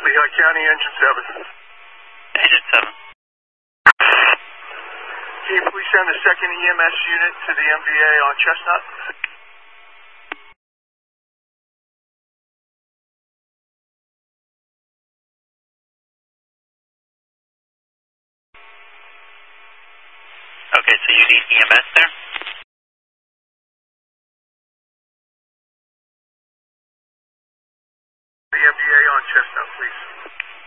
Lehigh County, Engine 7. Engine 7. Can you please send the second EMS unit to the MVA on Chestnut? Okay, so you need EMS there?